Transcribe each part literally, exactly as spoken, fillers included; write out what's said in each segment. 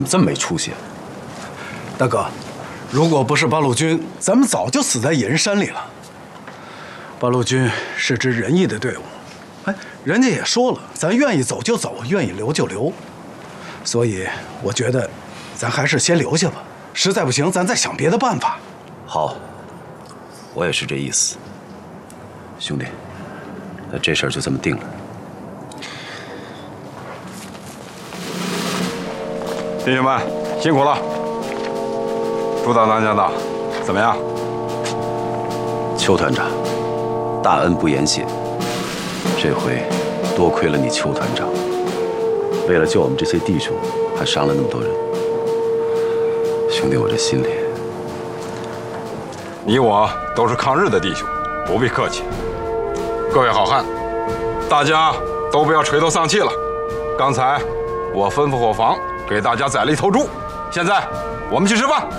这么没出息？ 大哥，如果不是八路军，咱们早就死在野人山里了。八路军是支仁义的队伍，哎，人家也说了，咱愿意走就走，愿意留就留。所以我觉得，咱还是先留下吧。实在不行，咱再想别的办法。 好，我也是这意思。兄弟，那这事儿就这么定了。 弟兄们，辛苦了。朱大当家的，怎么样？ 邱团长，大恩不言谢。这回多亏了你，邱团长。为了救我们这些弟兄，还伤了那么多人。兄弟，我这心里…… 你我都是抗日的弟兄，不必客气。各位好汉，大家都不要垂头丧气了。刚才我吩咐伙房给大家宰了一头猪，现在我们去吃饭。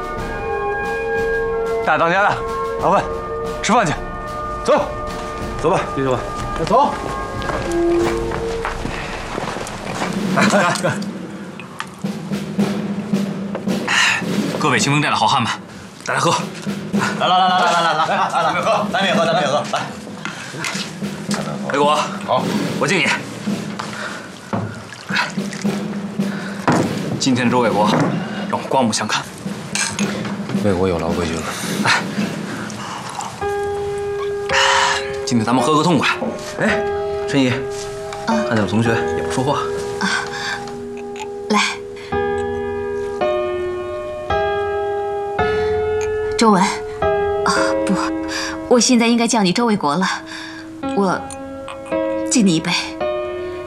大当家的，老板，吃饭去，走， 走吧，弟兄们， 走。 来来来，各位清风寨的好汉们，大家喝。 来来来来来来来来来，咱们喝，咱们也喝，咱们也喝，来。 魏国， 好， 我敬你。今天的周卫国，让我刮目相看。 魏国有劳贵军了。 来，今天咱们喝个痛快。哎，陈怡，看见我同学也不说话。 啊，来，周文。啊，不，我现在应该叫你周卫国了。我敬你一杯。